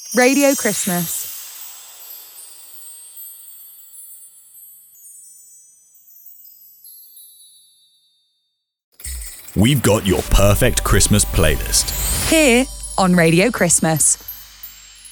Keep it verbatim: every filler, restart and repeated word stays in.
Radio Christmas. We've got your perfect Christmas playlist. Here on Radio Christmas.